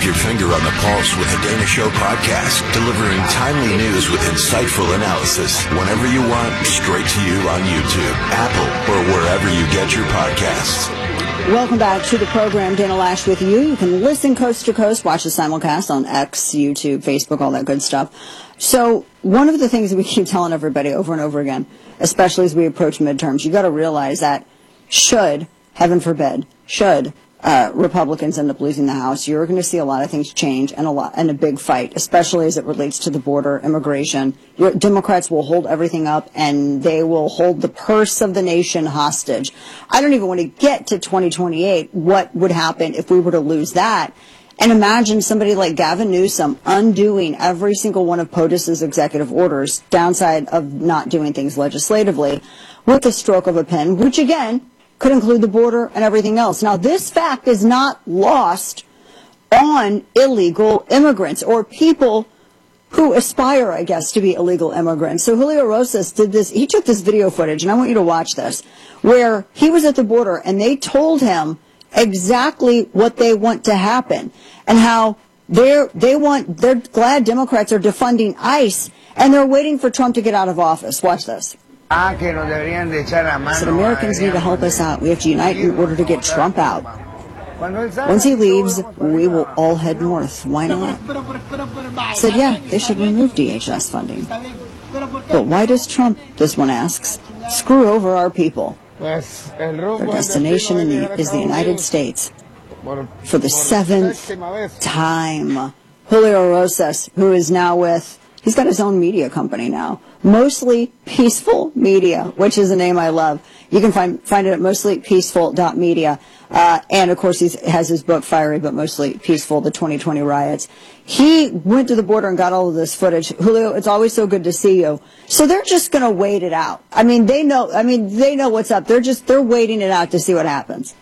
Keep your finger on the pulse with the Dana Show podcast, delivering timely news with insightful analysis whenever you want, straight to you on YouTube, Apple, or wherever you get your podcasts. Welcome back to the program. Dana Loesch with you. You can listen coast to coast, watch the simulcast on X, YouTube, Facebook, all that good stuff. So one of the things that we keep telling everybody over and over again, especially as we approach midterms, you got to realize that should, heaven forbid, should Republicans end up losing the House, you're going to see a lot of things change and a big fight, especially as it relates to the border, immigration. Democrats will hold everything up, and they will hold the purse of the nation hostage. I don't even want to get to 2028, what would happen if we were to lose that. And imagine somebody like Gavin Newsom undoing every single one of POTUS's executive orders, downside of not doing things legislatively, with the stroke of a pen, which again could include the border and everything else. Now, this fact is not lost on illegal immigrants or people who aspire, I guess, to be illegal immigrants. So Julio Rosas did this. He took this video footage, and I want you to watch this, where he was at the border and they told him exactly what they want to happen and how they're glad Democrats are defunding ICE and they're waiting for Trump to get out of office. Watch this. Said Americans need to help us out. We have to unite in order to get Trump out. Once he leaves, we will all head north. Why not? Said, yeah, they should remove DHS funding. But why does Trump, this one asks, screw over our people? Their destination is the United States for the 7th time. Julio Rosas, who is now with, he's got his own media company now, Mostly Peaceful Media, which is a name I love. You can find it at mostlypeaceful.media. And, of course, he has his book, Fiery But Mostly Peaceful, the 2020 riots. He went to the border and got all of this footage. Julio, it's always so good to see you. So they're just going to wait it out. They know what's up. They're waiting it out to see what happens.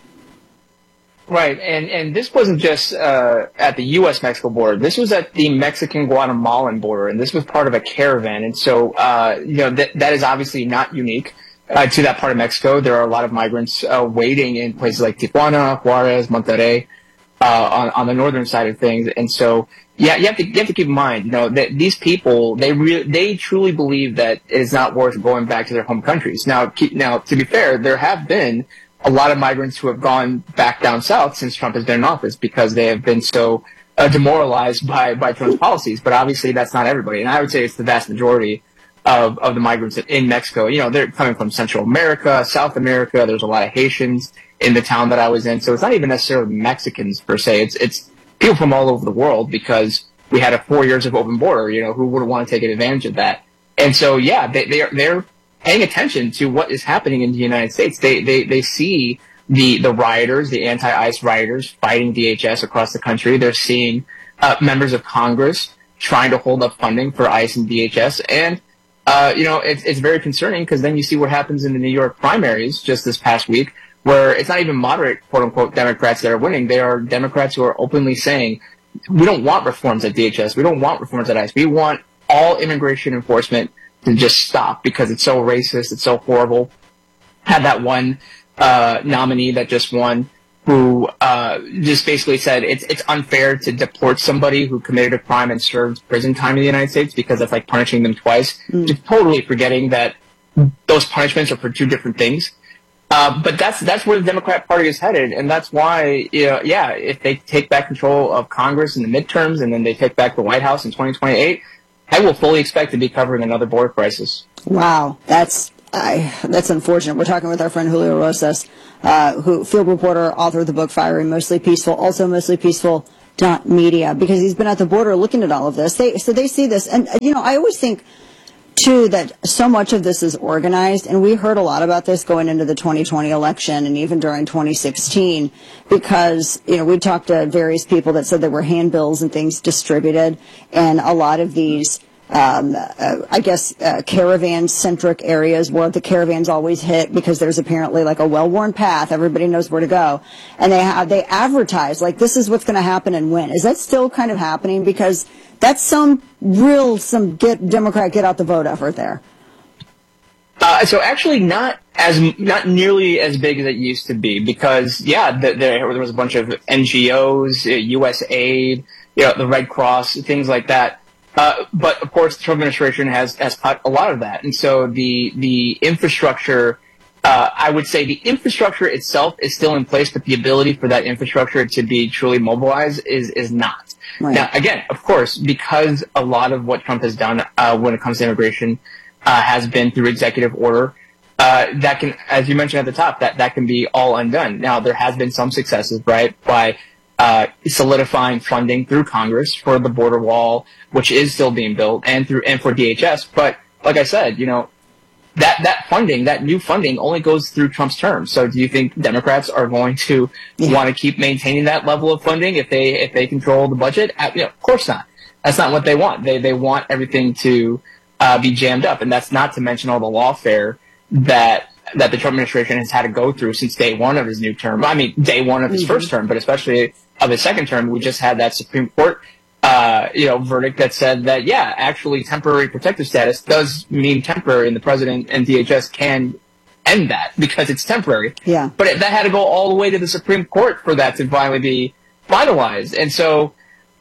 Right, and this wasn't just at the U.S.-Mexico border. This was at the Mexican-Guatemalan border, and this was part of a caravan. And so, that is obviously not unique to that part of Mexico. There are a lot of migrants waiting in places like Tijuana, Juarez, Monterrey, on the northern side of things. And so, yeah, you have to keep in mind, that these people, they truly believe that it is not worth going back to their home countries. Now, to be fair, there have been a lot of migrants who have gone back down south since Trump has been in office because they have been so demoralized by Trump's policies. But obviously that's not everybody. And I would say it's the vast majority of the migrants in Mexico. They're coming from Central America, South America. There's a lot of Haitians in the town that I was in. So it's not even necessarily Mexicans per se. It's people from all over the world because we had 4 years of open border. Who wouldn't want to take advantage of that? And so, yeah, they're paying attention to what is happening in the United States. They see the rioters, the anti-ICE rioters fighting DHS across the country. They're seeing members of Congress trying to hold up funding for ICE and DHS. And, it's very concerning because then you see what happens in the New York primaries just this past week where it's not even moderate, quote-unquote, Democrats that are winning. They are Democrats who are openly saying, we don't want reforms at DHS. We don't want reforms at ICE. We want all immigration enforcement to just stop because it's so racist, it's so horrible. Had that one nominee that just won who just basically said it's unfair to deport somebody who committed a crime and served prison time in the United States because that's like punishing them twice. Just totally forgetting that those punishments are for two different things. But that's where the Democrat Party is headed, and that's why, if they take back control of Congress in the midterms and then they take back the White House in 2028, I will fully expect to be covering another border crisis. Wow, that's unfortunate. We're talking with our friend Julio Rosas, who field reporter, author of the book Fiery Mostly Peaceful, also mostlypeaceful.media, because he's been at the border looking at all of this. They see this, and I always think too that so much of this is organized, and we heard a lot about this going into the 2020 election and even during 2016 because we talked to various people that said there were handbills and things distributed, and a lot of these caravan-centric areas where the caravans always hit because there's apparently like a well-worn path. Everybody knows where to go. And they advertise, like, this is what's going to happen and when. Is that still kind of happening? Because that's some Democrat get out the vote effort there. So actually not nearly as big as it used to be, because there was a bunch of NGOs, U.S. Aid, the Red Cross, things like that. But of course, the Trump administration has cut a lot of that, and so the infrastructure, I would say, the infrastructure itself is still in place, but the ability for that infrastructure to be truly mobilized is not. Right. Now, again, of course, because a lot of what Trump has done when it comes to immigration has been through executive order, that can, as you mentioned at the top, that can be all undone. Now, there has been some successes, right, by solidifying funding through Congress for the border wall, which is still being built, and for DHS. But like I said, that funding, that new funding, only goes through Trump's term. So do you think Democrats are going to want to keep maintaining that level of funding if they control the budget? Of course not. That's not what they want. They want everything to be jammed up, and that's not to mention all the lawfare that the Trump administration has had to go through since day one of his new term. I mean, day one of his first term, but especially of his second term. We just had that Supreme Court verdict that said that, actually temporary protective status does mean temporary, and the president and DHS can end that because it's temporary. Yeah. But that had to go all the way to the Supreme Court for that to finally be finalized. And so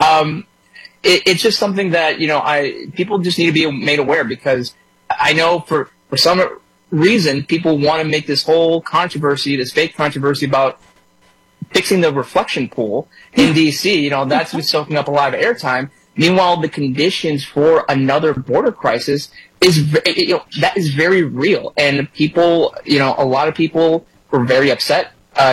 it's just something that, people just need to be made aware, because I know for some reason people want to make this whole controversy, this fake controversy about fixing the reflection pool in D.C., that's been soaking up a lot of airtime. Meanwhile, the conditions for another border crisis that is very real. And people, a lot of people were very upset,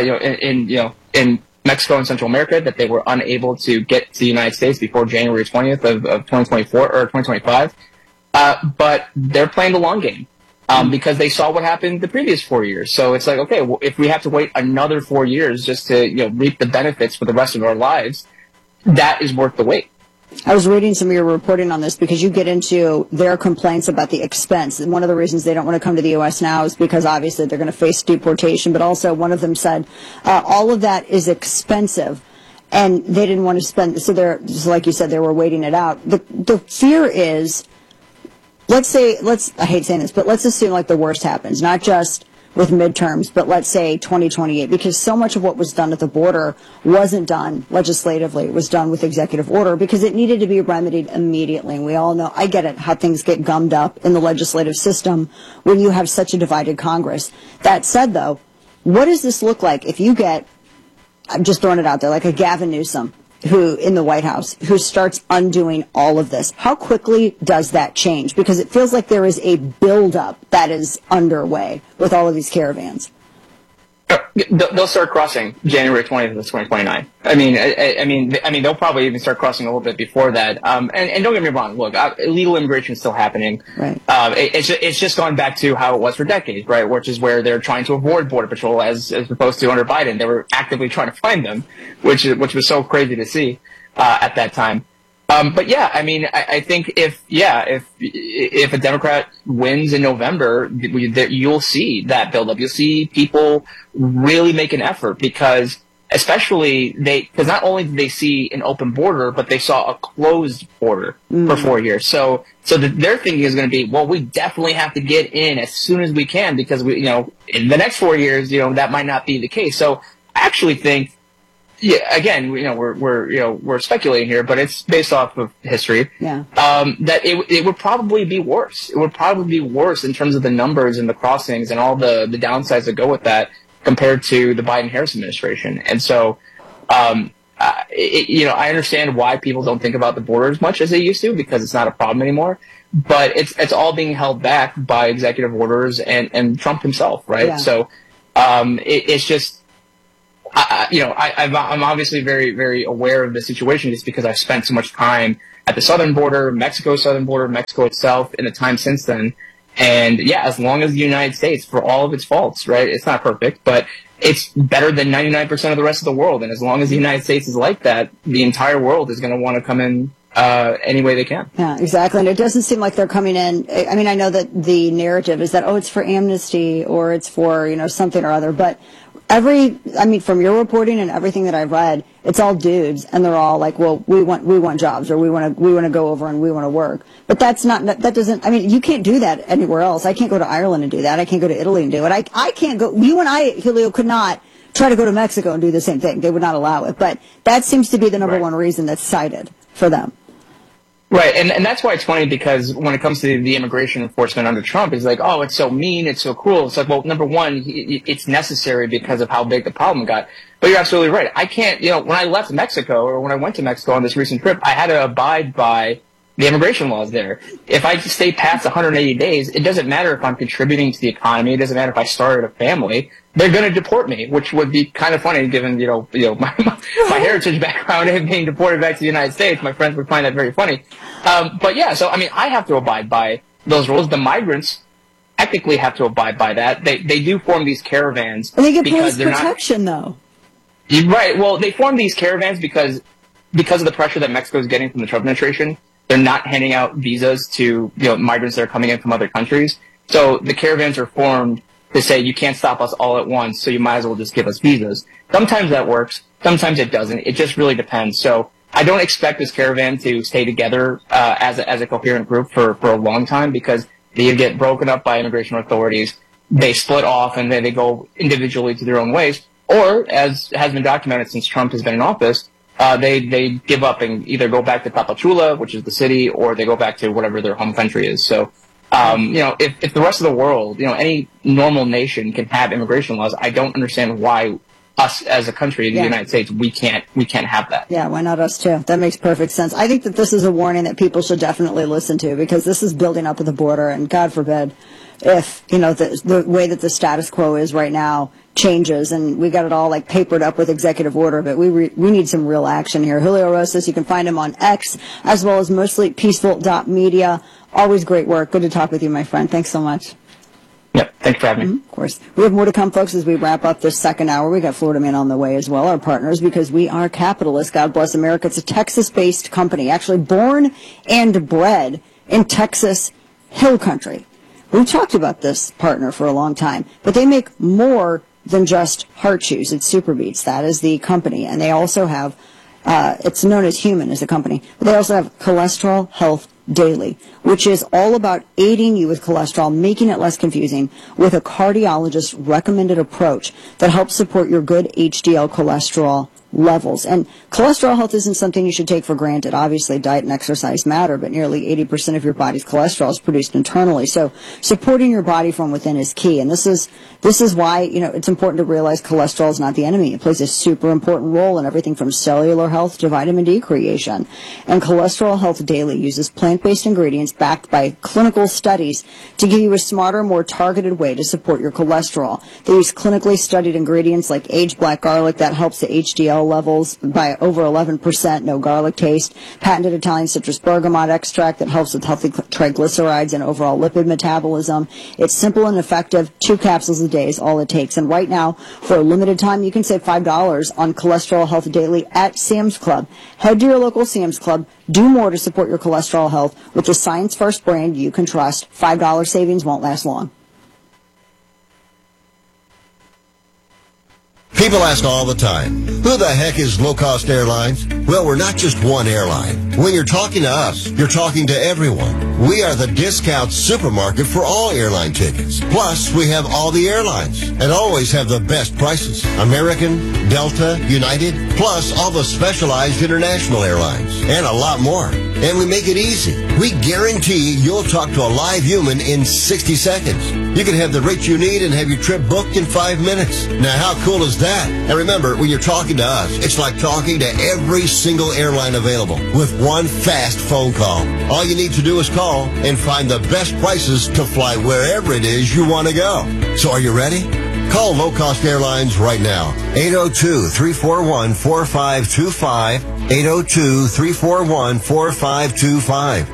in Mexico and Central America, that they were unable to get to the United States before January 20th of 2024 or 2025. But they're playing the long game. Because they saw what happened the previous 4 years. So it's like, okay, well, if we have to wait another 4 years just to, reap the benefits for the rest of our lives, that is worth the wait. I was reading some of your reporting on this because you get into their complaints about the expense. And one of the reasons they don't want to come to the U.S. now is because obviously they're going to face deportation. But also one of them said all of that is expensive, and they didn't want to spend. So they're, just like you said, they were waiting it out. The fear is, I hate saying this, but let's assume like the worst happens, not just with midterms, but let's say 2028, because so much of what was done at the border wasn't done legislatively. It was done with executive order because it needed to be remedied immediately. And we all know, I get it, how things get gummed up in the legislative system when you have such a divided Congress. That said, though, what does this look like if you get, I'm just throwing it out there, like a Gavin Newsom, who in the White House, who starts undoing all of this? How quickly does that change? Because it feels like there is a buildup that is underway with all of these caravans. They'll start crossing January 20th of 2029. I mean, they'll probably even start crossing a little bit before that. And don't get me wrong. Look, illegal immigration is still happening. Right. It's just going back to how it was for decades, right? Which is where they're trying to avoid border patrol as opposed to under Biden. They were actively trying to find them, which was so crazy to see at that time. But yeah, I mean, I think if a Democrat wins in November, you'll see that buildup. You'll see people really make an effort because not only did they see an open border, but they saw a closed border for 4 years. So their thinking is going to be, well, we definitely have to get in as soon as we can because in the next 4 years, that might not be the case. So I actually think, again, we're speculating here, but it's based off of history. Yeah. That it would probably be worse. It would probably be worse in terms of the numbers and the crossings and all the downsides that go with that compared to the Biden-Harris administration. And so, I understand why people don't think about the border as much as they used to because it's not a problem anymore. But it's all being held back by executive orders and Trump himself, right? Yeah. So, it's just. I'm obviously very, very aware of the situation just because I've spent so much time at the southern border, Mexico itself, in the time since then. And yeah, as long as the United States, for all of its faults, right, it's not perfect, but it's better than 99% of the rest of the world. And as long as the United States is like that, the entire world is going to want to come in any way they can. Yeah, exactly. And it doesn't seem like they're coming in. I mean, I know that the narrative is that, it's for amnesty or it's for, something or other, but from your reporting and everything that I've read, it's all dudes, and they're all like, well, we want jobs, or we want to go over and we want to work. But that doesn't, you can't do that anywhere else. I can't go to Ireland and do that. I can't go to Italy and do it. I can't go, you and I, Julio, could not try to go to Mexico and do the same thing. They would not allow it. But that seems to be the number one reason that's cited for them. Right, and that's why it's funny, because when it comes to the immigration enforcement under Trump, it's like, oh, it's so mean, it's so cruel. It's like, well, number one, it's necessary because of how big the problem got. But you're absolutely right. I can't, when I left Mexico, or when I went to Mexico on this recent trip, I had to abide by the immigration laws there. If I stay past 180 days, it doesn't matter if I'm contributing to the economy. It doesn't matter if I started a family. They're going to deport me, which would be kind of funny given, my heritage background and being deported back to the United States. My friends would find that very funny. But yeah, so, I have to abide by those rules. The migrants technically have to abide by that. They do form these caravans. And they get police protection, though. Right. Well, they form these caravans because of the pressure that Mexico is getting from the Trump administration. They're not handing out visas to migrants that are coming in from other countries. So the caravans are formed to say you can't stop us all at once, so you might as well just give us visas. Sometimes that works. Sometimes it doesn't. It just really depends. So I don't expect this caravan to stay together as a coherent group for a long time, because they get broken up by immigration authorities. They split off and then they go individually to their own ways. Or, as has been documented since Trump has been in office, they give up and either go back to Tapachula, which is the city, or they go back to whatever their home country is. So, if the rest of the world, any normal nation can have immigration laws, I don't understand why us as a country, the United States, we can't have that. Yeah, why not us too? That makes perfect sense. I think that this is a warning that people should definitely listen to, because this is building up at the border, and God forbid if, the way that the status quo is right now changes, and we got it all papered up with executive order, but we need some real action here. Julio Rosas, you can find him on X as well as mostlypeaceful.media. Always great work. Good to talk with you, my friend. Thanks so much. Yep, thanks for having me. Of course. We have more to come, folks, as we wrap up this second hour. We got Florida Man on the way as well, our partners, because we are capitalists. God bless America. It's a Texas-based company, actually born and bred in Texas Hill Country. We've talked about this partner for a long time, but they make more than just heart shoes. It's Superbeats. That is the company. And they also have, it's known as Human as a company, but they also have Cholesterol Health Daily, which is all about aiding you with cholesterol, making it less confusing with a cardiologist recommended approach that helps support your good HDL cholesterol levels. And cholesterol health isn't something you should take for granted. Obviously, diet and exercise matter, but nearly 80% of your body's cholesterol is produced internally. So supporting your body from within is key. And this is why, it's important to realize cholesterol is not the enemy. It plays a super important role in everything from cellular health to vitamin D creation. And Cholesterol Health Daily uses plant-based ingredients backed by clinical studies to give you a smarter, more targeted way to support your cholesterol. They use clinically studied ingredients like aged black garlic that helps the HDL levels by over 11%, no garlic taste, patented Italian citrus bergamot extract that helps with healthy triglycerides and overall lipid metabolism. It's simple and effective. 2 capsules a day is all it takes. And right now, for a limited time, you can save $5 on Cholesterol Health Daily at Sam's Club. Head to your local Sam's Club. Do more to support your cholesterol health with the Science First brand you can trust. $5 savings won't last long. People ask all the time, who the heck is Low Cost Airlines? Well, we're not just one airline. When you're talking to us, you're talking to everyone. We are the discount supermarket for all airline tickets. Plus, we have all the airlines and always have the best prices. American, Delta, United, plus all the specialized international airlines and a lot more. And we make it easy. We guarantee you'll talk to a live human in 60 seconds. You can have the rate you need and have your trip booked in 5 minutes. Now, how cool is that? And remember, when you're talking to us, it's like talking to every single airline available with one fast phone call. All you need to do is call and find the best prices to fly wherever it is you want to go. So are you ready? Call Low Cost Airlines right now. 802-341-4525. 802-341-4525.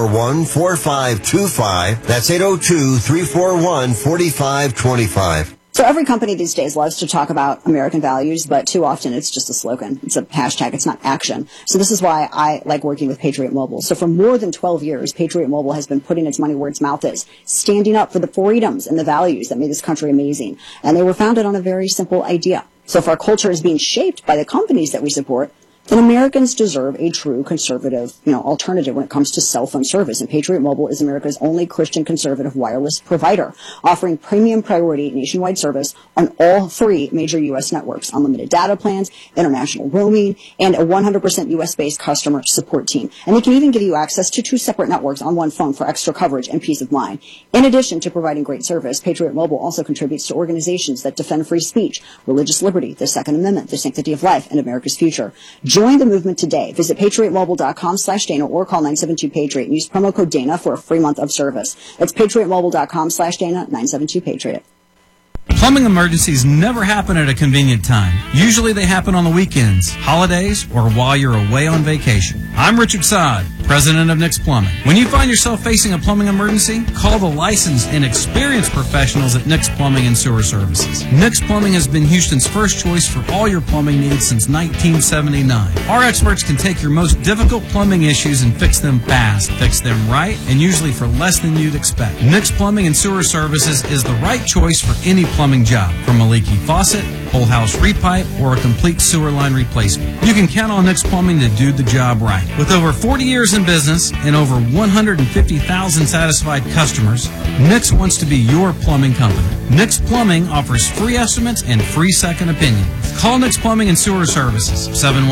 802-341-4525. That's 802-341-4525. So every company these days loves to talk about American values, but too often it's just a slogan. It's a hashtag. It's not action. So this is why I like working with Patriot Mobile. So for more than 12 years, Patriot Mobile has been putting its money where its mouth is, standing up for the freedoms and the values that made this country amazing. And they were founded on a very simple idea. So if our culture is being shaped by the companies that we support, then Americans deserve a true conservative, alternative when it comes to cell phone service. And Patriot Mobile is America's only Christian conservative wireless provider, offering premium priority nationwide service on all 3 major U.S. networks, unlimited data plans, international roaming, and a 100% U.S.-based customer support team. And they can even give you access to 2 separate networks on one phone for extra coverage and peace of mind. In addition to providing great service, Patriot Mobile also contributes to organizations that defend free speech, religious liberty, the Second Amendment, the sanctity of life, and America's future. Join the movement today. Visit patriotmobile.com/Dana or call 972-PATRIOT and use promo code Dana for a free month of service. That's patriotmobile.com/Dana, 972-PATRIOT. Plumbing emergencies never happen at a convenient time. Usually they happen on the weekends, holidays, or while you're away on vacation. I'm Richard Sod, president of Nick's Plumbing. When you find yourself facing a plumbing emergency, call the licensed and experienced professionals at Nick's Plumbing and Sewer Services. Nick's Plumbing has been Houston's first choice for all your plumbing needs since 1979. Our experts can take your most difficult plumbing issues and fix them fast, fix them right, and usually for less than you'd expect. Nick's Plumbing and Sewer Services is the right choice for any plumbing job, from a leaky faucet, whole house repipe, or a complete sewer line replacement. You can count on Nick's Plumbing to do the job right. With over 40 years in business and over 150,000 satisfied customers, Nick's wants to be your plumbing company. Nick's Plumbing offers free estimates and free second opinions. Call Nick's Plumbing and Sewer Services,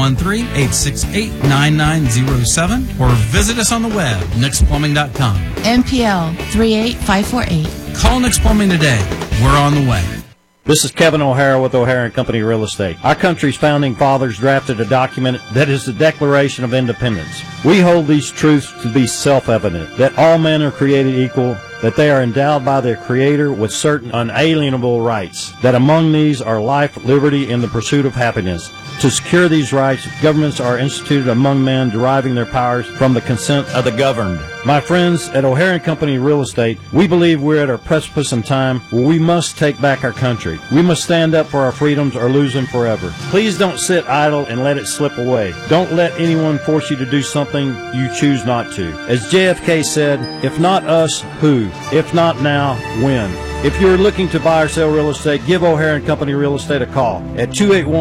713-868-9907, or visit us on the web, nicksplumbing.com. MPL 38548. Call Nick's Plumbing today. We're on the way. This is Kevin O'Hara with O'Hara & Company Real Estate. Our country's founding fathers drafted a document that is the Declaration of Independence. We hold these truths to be self-evident, that all men are created equal, that they are endowed by their Creator with certain unalienable rights, that among these are life, liberty, and the pursuit of happiness. To secure these rights, governments are instituted among men, deriving their powers from the consent of the governed. My friends at O'Hara & Company Real Estate, we believe we're at a precipice in time where we must take back our country. We must stand up for our freedoms or lose them forever. Please don't sit idle and let it slip away. Don't let anyone force you to do something you choose not to. As JFK said, if not us, who? If not now, when? If you're looking to buy or sell real estate, give O'Hara & Company Real Estate a call at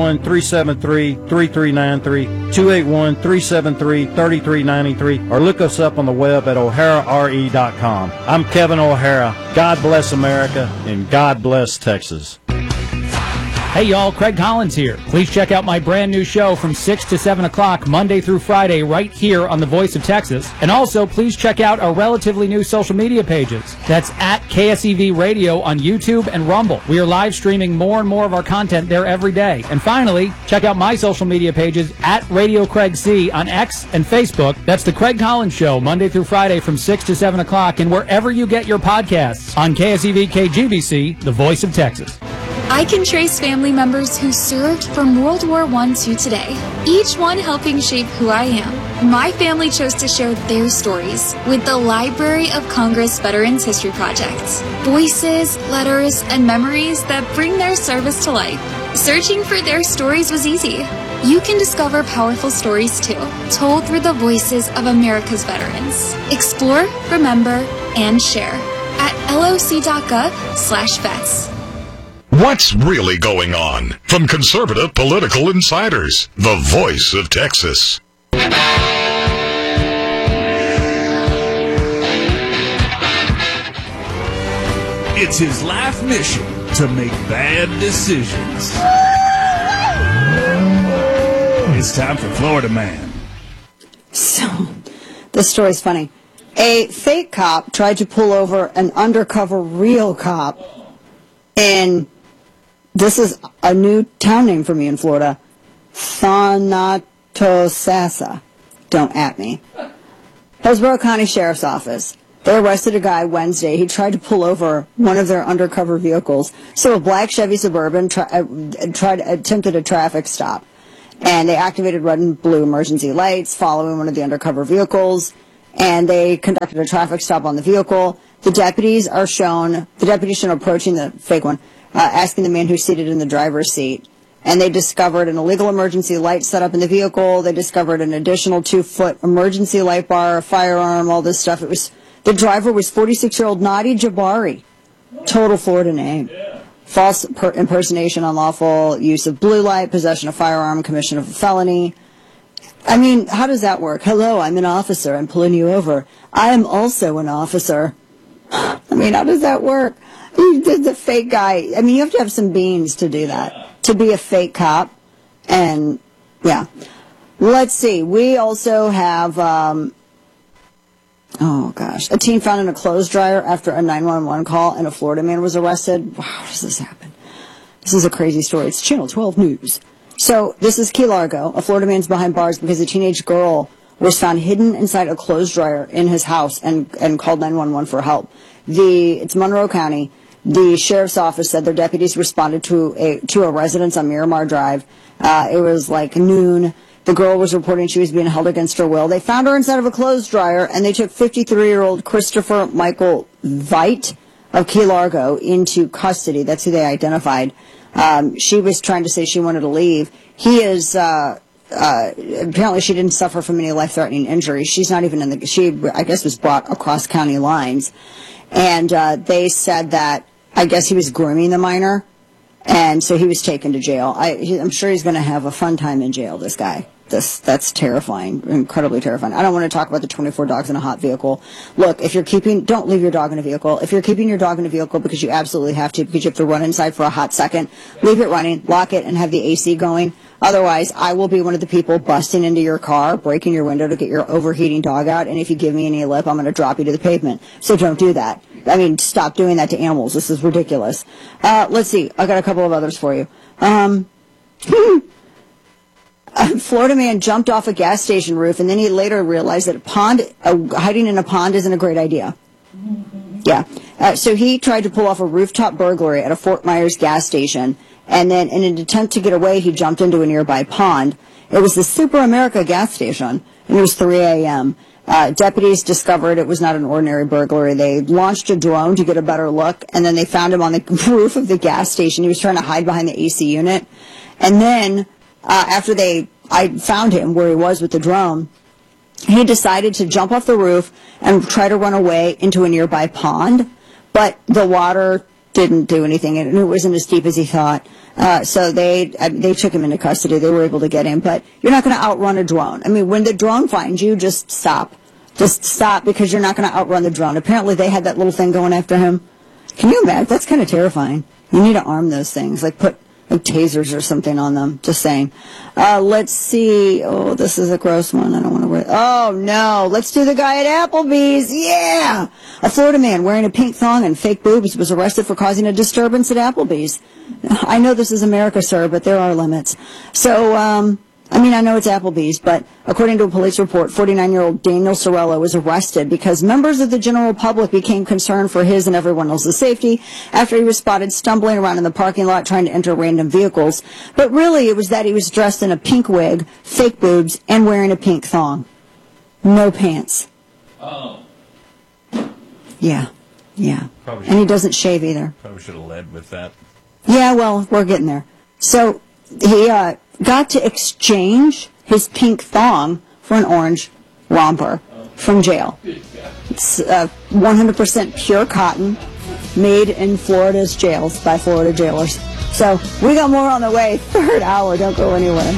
281-373-3393, 281-373-3393, or look us up on the web at o'harare.com. I'm Kevin O'Hara. God bless America, and God bless Texas. Hey y'all, Craig Collins here. Please check out my brand new show from 6 to 7 o'clock Monday through Friday right here on The Voice of Texas. And also please check out our relatively new social media pages. That's at KSEV Radio on YouTube and Rumble. We are live streaming more and more of our content there every day. And finally, check out my social media pages at Radio Craig C on X and Facebook. That's The Craig Collins Show Monday through Friday from 6 to 7 o'clock and wherever you get your podcasts on KSEV KGBC, The Voice of Texas. I can trace family members who served from World War I to today, each one helping shape who I am. My family chose to share their stories with the Library of Congress Veterans History Project. Voices, letters, and memories that bring their service to life. Searching for their stories was easy. You can discover powerful stories too, told through the voices of America's veterans. Explore, remember, and share at loc.gov/vets. What's really going on? From conservative political insiders, the Voice of Texas. It's his life mission to make bad decisions. It's time for Florida Man. So, this story's funny. A fake cop tried to pull over an undercover real cop in... This is a new town name for me in Florida. Thanatos. Don't at me. Hillsborough County Sheriff's Office. They arrested a guy Wednesday. He tried to pull over one of their undercover vehicles. So a black Chevy Suburban attempted a traffic stop. And they activated red and blue emergency lights following one of the undercover vehicles. And they conducted a traffic stop on the vehicle. The deputies shown approaching the fake one, asking the man who's seated in the driver's seat. And they discovered an illegal emergency light set up in the vehicle. They discovered an additional 2-foot emergency light bar, a firearm, all this stuff. The driver was 46-year-old Nadi Jabari. Total Florida name. False impersonation, unlawful use of blue light, possession of firearm, commission of a felony. I mean, how does that work? Hello, I'm an officer. I'm pulling you over. I am also an officer. I mean, how does that work? The fake guy. I mean, you have to have some beans to do that. To be a fake cop. And, yeah. Let's see. We also have, a teen found in a clothes dryer after a 911 call and a Florida man was arrested. Wow, how does this happen? This is a crazy story. It's Channel 12 News. So, this is Key Largo. A Florida man's behind bars because a teenage girl was found hidden inside a clothes dryer in his house and called 911 for help. It's Monroe County. The sheriff's office said their deputies responded to a residence on Miramar Drive. It was like noon. The girl was reporting she was being held against her will. They found her inside of a clothes dryer, and they took 53-year-old Christopher Michael Veit of Key Largo into custody. That's who they identified. She was trying to say she wanted to leave. He is apparently she didn't suffer from any life-threatening injuries. She's not even she, I guess, was brought across county lines. And they said that, I guess he was grooming the minor, and so he was taken to jail. I'm sure he's going to have a fun time in jail, this guy. That's terrifying, incredibly terrifying. I don't want to talk about the 24 dogs in a hot vehicle. Look, don't leave your dog in a vehicle. If you're keeping your dog in a vehicle because you absolutely have to, because you have to run inside for a hot second, leave it running, lock it, and have the AC going. Otherwise, I will be one of the people busting into your car, breaking your window to get your overheating dog out, and if you give me any lip, I'm going to drop you to the pavement. So don't do that. I mean, stop doing that to animals. This is ridiculous. Let's see. I got a couple of others for you. A Florida man jumped off a gas station roof, and then he later realized that hiding in a pond isn't a great idea. Yeah. So he tried to pull off a rooftop burglary at a Fort Myers gas station, and then in an attempt to get away, he jumped into a nearby pond. It was the Super America gas station, and it was 3 a.m. Deputies discovered it was not an ordinary burglary. They launched a drone to get a better look, and then they found him on the roof of the gas station. He was trying to hide behind the AC unit. And then, after I found him where he was with the drone, he decided to jump off the roof and try to run away into a nearby pond, but the water didn't do anything, and it wasn't as deep as he thought. So they took him into custody. They were able to get him, but you're not going to outrun a drone. I mean, when the drone finds you, just stop. Just stop, because you're not going to outrun the drone. Apparently, they had that little thing going after him. Can you imagine? That's kind of terrifying. You need to arm those things, like put tasers or something on them. Just saying. Let's see. Oh, this is a gross one. I don't want to wear. Oh, no. Let's do the guy at Applebee's. Yeah. A Florida man wearing a pink thong and fake boobs was arrested for causing a disturbance at Applebee's. I know this is America, sir, but there are limits. So, I know it's Applebee's, but according to a police report, 49-year-old Daniel Sorello was arrested because members of the general public became concerned for his and everyone else's safety after he was spotted stumbling around in the parking lot trying to enter random vehicles. But really, it was that he was dressed in a pink wig, fake boobs, and wearing a pink thong. No pants. Oh. Yeah. And he doesn't shave either. Probably should have led with that. Yeah, well, we're getting there. So he got to exchange his pink thong for an orange romper from jail. It's 100% pure cotton, made in Florida's jails by Florida jailers. So we got more on the way. Third hour. Don't go anywhere.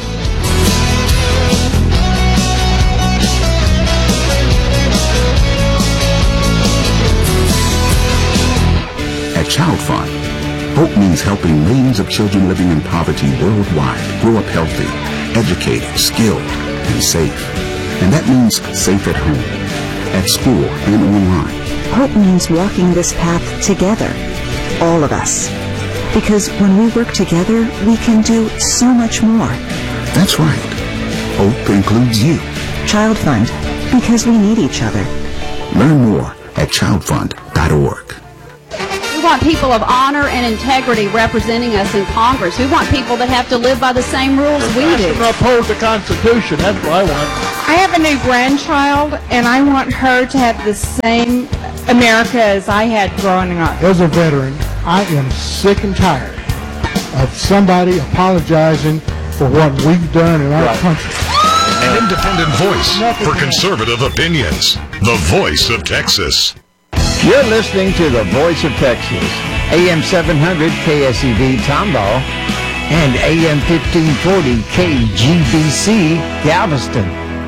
At Child Fund, hope means helping millions of children living in poverty worldwide grow up healthy, educated, skilled, and safe. And that means safe at home, at school, and online. Hope means walking this path together, all of us. Because when we work together, we can do so much more. That's right. Hope includes you. Child Fund, because we need each other. Learn more at childfund.org. We want people of honor and integrity representing us in Congress. We want people that have to live by the same rules we do. Uphold the Constitution. That's what I want. I have a new grandchild, and I want her to have the same America as I had growing up. As a veteran, I am sick and tired of somebody apologizing for what we've done in our country. An independent voice for conservative opinions. The Voice of Texas. You're listening to The Voice of Texas, AM 700 KSEV Tomball and AM 1540 KGBC Galveston.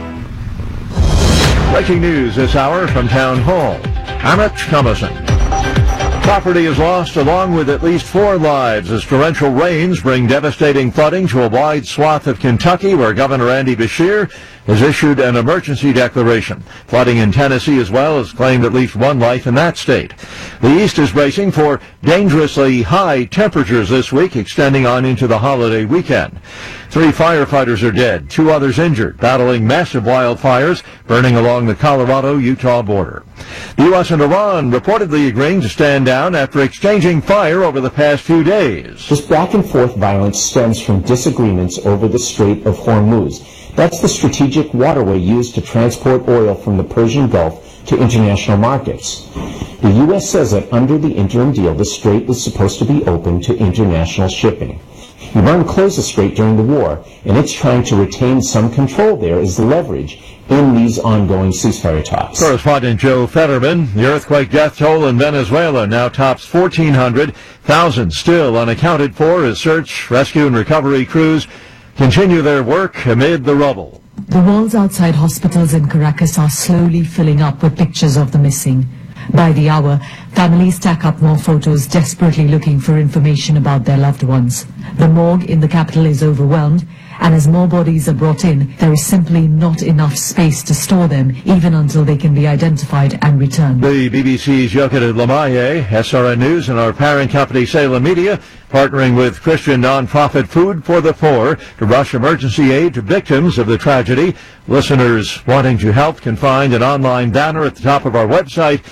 Breaking news this hour from Town Hall. I'm Rich Thomason. Property is lost along with at least 4 lives as torrential rains bring devastating flooding to a wide swath of Kentucky, where Governor Andy Beshear has issued an emergency declaration. Flooding in Tennessee as well has claimed at least 1 life in that state. The East is bracing for dangerously high temperatures this week, extending on into the holiday weekend. 3 firefighters are dead, 2 others injured, battling massive wildfires burning along the Colorado-Utah border. The U.S. and Iran reportedly agreeing to stand down after exchanging fire over the past few days. This back-and-forth violence stems from disagreements over the Strait of Hormuz. That's the strategic waterway used to transport oil from the Persian Gulf to international markets. The U.S. says that under the interim deal, the strait is supposed to be open to international shipping. Iran closed the strait during the war, and it's trying to retain some control there as the leverage in these ongoing ceasefire talks. Correspondent Joe Fetterman. The earthquake death toll in Venezuela now tops 1,400. Thousands still unaccounted for as search, rescue, and recovery crews continue their work amid the rubble. The walls outside hospitals in Caracas are slowly filling up with pictures of the missing. By the hour, families stack up more photos, desperately looking for information about their loved ones. The morgue in the capital is overwhelmed, and as more bodies are brought in, there is simply not enough space to store them, even until they can be identified and returned. The BBC's Yochid Lamaye, SRN News, and our parent company Salem Media, partnering with Christian nonprofit Food for the Poor to rush emergency aid to victims of the tragedy. Listeners wanting to help can find an online banner at the top of our website,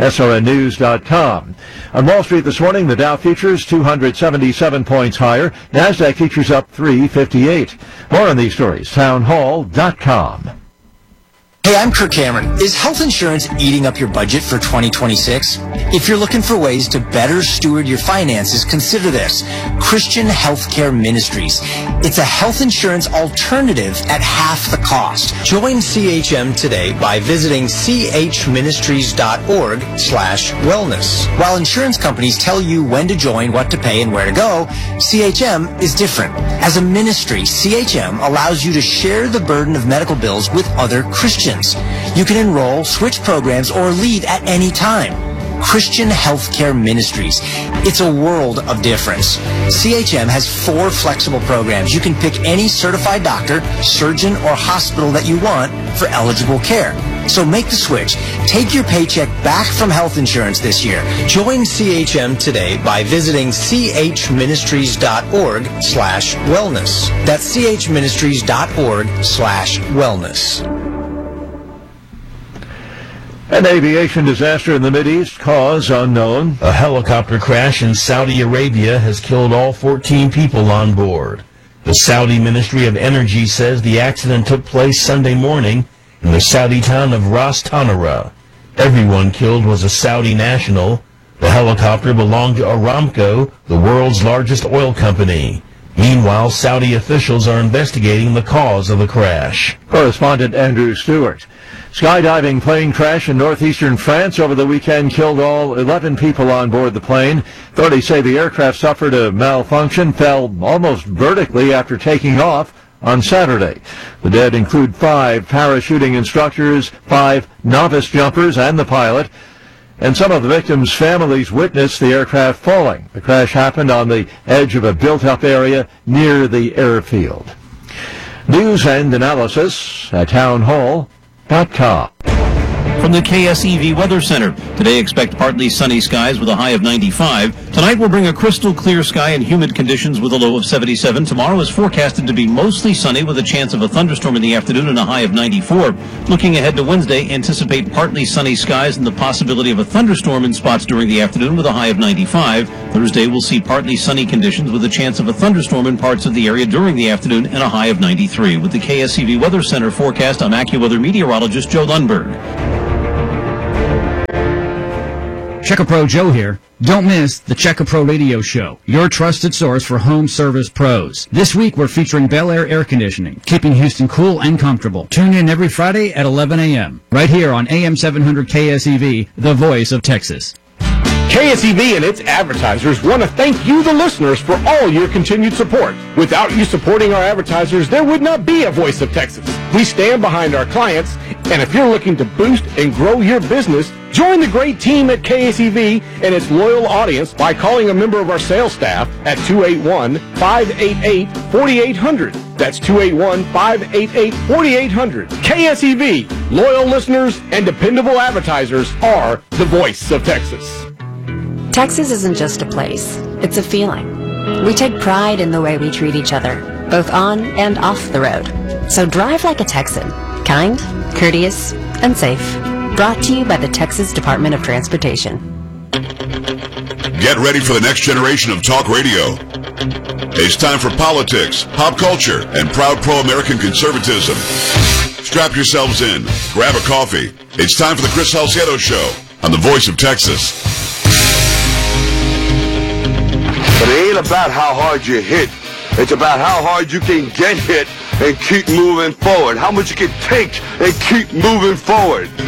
srnnews.com. On Wall Street this morning, the Dow futures 277 points higher. NASDAQ futures up 358. More on these stories, townhall.com. Hey, I'm Kirk Cameron. Is health insurance eating up your budget for 2026? If you're looking for ways to better steward your finances, consider this. Christian Healthcare Ministries. It's a health insurance alternative at half the cost. Join CHM today by visiting chministries.org/wellness. While insurance companies tell you when to join, what to pay, and where to go, CHM is different. As a ministry, CHM allows you to share the burden of medical bills with other Christians. You can enroll, switch programs, or leave at any time. Christian Healthcare Ministries. It's a world of difference. CHM has 4 flexible programs. You can pick any certified doctor, surgeon, or hospital that you want for eligible care. So make the switch. Take your paycheck back from health insurance this year. Join CHM today by visiting chministries.org/wellness. That's chministries.org/wellness. An aviation disaster in the Mideast, cause unknown. A helicopter crash in Saudi Arabia has killed all 14 people on board. The Saudi Ministry of Energy says the accident took place Sunday morning in the Saudi town of Ras Tanura. Everyone killed was a Saudi national. The helicopter belonged to Aramco, the world's largest oil company. Meanwhile, Saudi officials are investigating the cause of the crash. Correspondent Andrew Stewart. Skydiving plane crash in northeastern France over the weekend killed all 11 people on board the plane. Authorities say the aircraft suffered a malfunction, fell almost vertically after taking off on Saturday. The dead include 5 parachuting instructors, 5 novice jumpers, and the pilot. And some of the victims' families witnessed the aircraft falling. The crash happened on the edge of a built-up area near the airfield. News and analysis at townhall.com. From the KSEV Weather Center. Today expect partly sunny skies with a high of 95. Tonight will bring a crystal clear sky and humid conditions with a low of 77. Tomorrow is forecasted to be mostly sunny with a chance of a thunderstorm in the afternoon and a high of 94. Looking ahead to Wednesday, anticipate partly sunny skies and the possibility of a thunderstorm in spots during the afternoon with a high of 95. Thursday will see partly sunny conditions with a chance of a thunderstorm in parts of the area during the afternoon and a high of 93. With the KSEV Weather Center forecast, I'm AccuWeather meteorologist Joe Lundberg. Checkapro Joe here. Don't miss the Checkapro Radio Show, your trusted source for home service pros. This week we're featuring Bel Air Air Conditioning, keeping Houston cool and comfortable. Tune in every Friday at 11 a.m. right here on AM 700 KSEV, the voice of Texas. KSEV and its advertisers want to thank you, the listeners, for all your continued support. Without you supporting our advertisers, there would not be a Voice of Texas. We stand behind our clients, and if you're looking to boost and grow your business, join the great team at KSEV and its loyal audience by calling a member of our sales staff at 281-588-4800. That's 281-588-4800. KSEV, loyal listeners and dependable advertisers are the Voice of Texas. Texas isn't just a place, it's a feeling. We take pride in the way we treat each other, both on and off the road. So drive like a Texan, kind, courteous, and safe. Brought to you by the Texas Department of Transportation. Get ready for the next generation of talk radio. It's time for politics, pop culture, and proud pro-American conservatism. Strap yourselves in, grab a coffee. It's time for the Chris Salcedo Show on the Voice of Texas. But it ain't about how hard you hit. It's about how hard you can get hit and keep moving forward. How much you can take and keep moving forward.